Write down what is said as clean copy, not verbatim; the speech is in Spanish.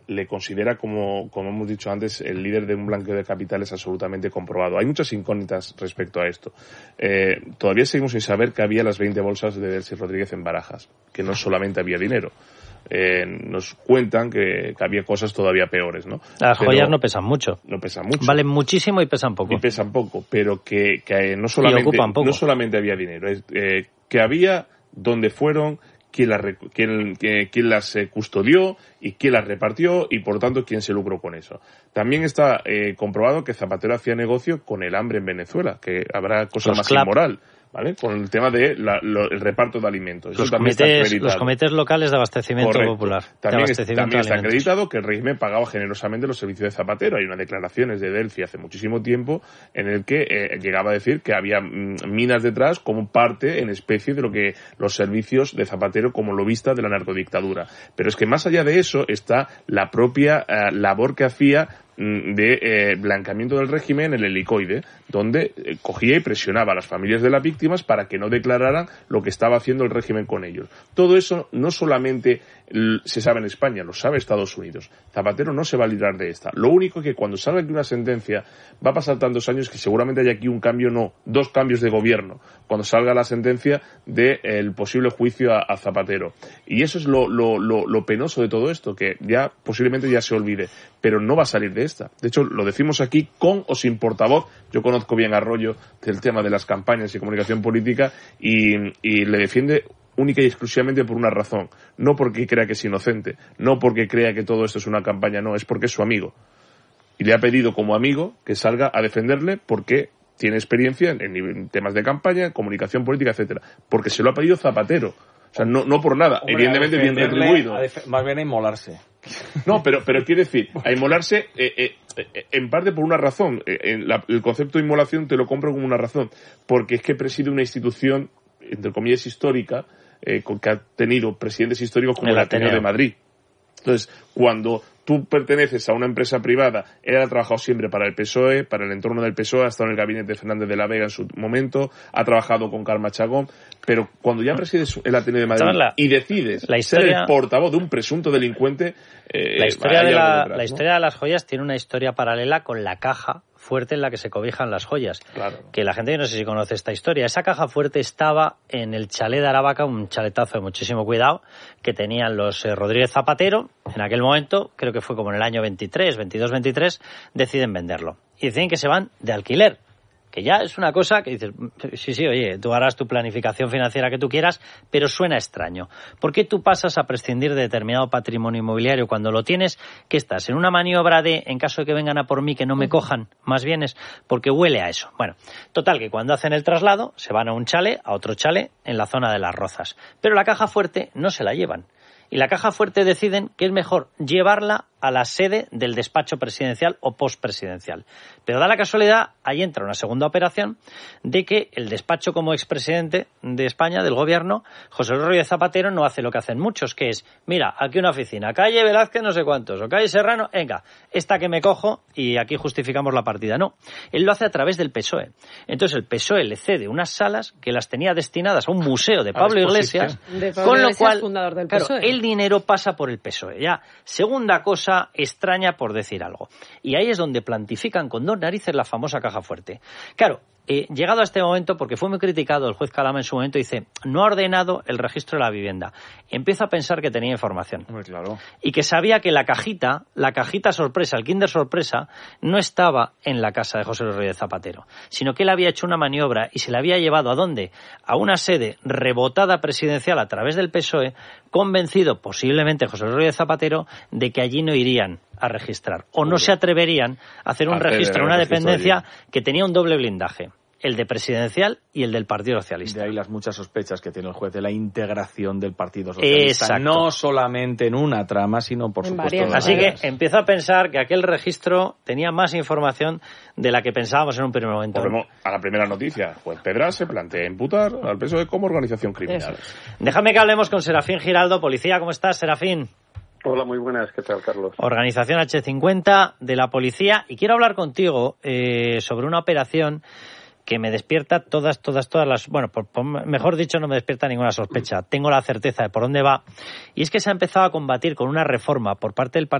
le considera, como hemos dicho antes, el líder de un blanqueo de capitales absolutamente comprobado. Hay muchas incógnitas respecto a esto. Todavía seguimos sin saber que había las 20 bolsas de Delcy Rodríguez en Barajas, que no solamente había dinero. Nos cuentan que había cosas todavía peores, ¿no? Las joyas no pesan mucho. No pesan mucho. Valen muchísimo y pesan poco. Y pesan poco, pero que no solamente había dinero, que había dónde fueron, quién las custodió y quién las repartió y, por tanto, quién se lucró con eso. También está comprobado que Zapatero hacía negocio con el hambre en Venezuela, que habrá cosa más inmoral, ¿vale? Con el tema de el reparto de alimentos. Los comités locales de abastecimiento popular. También está acreditado que el régimen pagaba generosamente los servicios de Zapatero. Hay unas declaraciones de Delcy hace muchísimo tiempo en el que llegaba a decir que había minas detrás como parte en especie de lo que los servicios de Zapatero como lobista de la narcodictadura. Pero es que más allá de eso está la propia labor que hacía de blanqueamiento del régimen en el Helicoide, donde cogía y presionaba a las familias de las víctimas para que no declararan lo que estaba haciendo el régimen con ellos. Todo eso no solamente se sabe en España, lo sabe Estados Unidos. Zapatero no se va a librar de esta. Lo único que cuando salga aquí una sentencia, va a pasar tantos años que seguramente hay aquí un cambio, no, 2 cambios de gobierno, cuando salga la sentencia del posible juicio a Zapatero. Y eso es lo penoso de todo esto, que ya posiblemente ya se olvide, pero no va a salir de esta. De hecho, lo decimos aquí con o sin portavoz. Yo conozco bien a Rollo del tema de las campañas y comunicación política y le defiende única y exclusivamente por una razón. No porque crea que es inocente, no porque crea que todo esto es una campaña, no, es porque es su amigo. Y le ha pedido como amigo que salga a defenderle porque tiene experiencia en temas de campaña, en comunicación política, etcétera. Porque se lo ha pedido Zapatero. O sea, no por nada. Hombre, evidentemente bien retribuido. Más bien a inmolarse. No, pero quiere decir, a inmolarse en parte por una razón. El concepto de inmolación te lo compro como una razón. Porque es que preside una institución, entre comillas, histórica, que ha tenido presidentes históricos como el Ateneo de Madrid. Entonces, cuando tú perteneces a una empresa privada, él ha trabajado siempre para el PSOE, para el entorno del PSOE, ha estado en el gabinete de Fernández de la Vega en su momento, ha trabajado con Carme Chagón, pero cuando ya presides el Ateneo de Madrid y decides ser el portavoz de un presunto delincuente... La historia de las joyas tiene una historia paralela con la caja fuerte en la que se cobijan las joyas. Claro. Que la gente no sé si conoce esta historia. Esa caja fuerte estaba en el chalet de Aravaca, un chaletazo de muchísimo cuidado, que tenían los Rodríguez Zapatero. En aquel momento, creo que fue como en el año 22-23, deciden venderlo. Y deciden que se van de alquiler. Que ya es una cosa que dices, sí, oye, tú harás tu planificación financiera que tú quieras, pero suena extraño. ¿Por qué tú pasas a prescindir de determinado patrimonio inmobiliario cuando lo tienes? ¿Qué estás? ¿En una maniobra de, en caso de que vengan a por mí, que no me cojan más bienes? Porque huele a eso. Bueno, total, que cuando hacen el traslado, se van a un chalet, a otro chalet, en la zona de Las Rozas. Pero la caja fuerte no se la llevan. Y la caja fuerte deciden que es mejor llevarla a la sede del despacho presidencial o postpresidencial. Pero da la casualidad, ahí entra una segunda operación, de que el despacho como expresidente de España, del gobierno, José Luis Rodríguez Zapatero, no hace lo que hacen muchos, que es, mira, aquí una oficina, calle Velázquez no sé cuántos, o calle Serrano, venga, esta que me cojo y aquí justificamos la partida. No, él lo hace a través del PSOE. Entonces el PSOE le cede unas salas que las tenía destinadas a un museo de Pablo Iglesias, con lo cual, fundador del PSOE. Claro, el dinero pasa por el PSOE. Ya, segunda cosa extraña por decir algo. Y ahí es donde plantifican con 2 narices la famosa caja fuerte. Claro, llegado a este momento, porque fue muy criticado el juez Calama en su momento, dice, no ha ordenado el registro de la vivienda. Empiezo a pensar que tenía información. Muy claro. Y que sabía que la cajita sorpresa, el Kinder sorpresa, no estaba en la casa de José Luis Rodríguez Zapatero, sino que él había hecho una maniobra y se la había llevado ¿a dónde? A una sede rebotada presidencial a través del PSOE, convencido posiblemente José Luis Rodríguez Zapatero de que allí no irían a registrar o no se atreverían a hacer un registro en una dependencia que tenía un doble blindaje, el de presidencial y el del Partido Socialista. De ahí las muchas sospechas que tiene el juez de la integración del Partido Socialista. Exacto. No solamente en una trama, sino por supuesto en Así varias. que empiezo a pensar que aquel registro tenía más información de la que pensábamos en un primer momento. Volvemos a la primera noticia. Juez Pedraz se plantea imputar al PSOE como organización criminal. Déjame que hablemos con Serafín Giraldo, policía. ¿Cómo estás, Serafín? Hola, muy buenas. ¿Qué tal, Carlos? Organización H50 de la policía. Y quiero hablar contigo sobre una operación que me despierta todas las... Bueno, mejor dicho, no me despierta ninguna sospecha. Tengo la certeza de por dónde va. Y es que se ha empezado a combatir con una reforma por parte del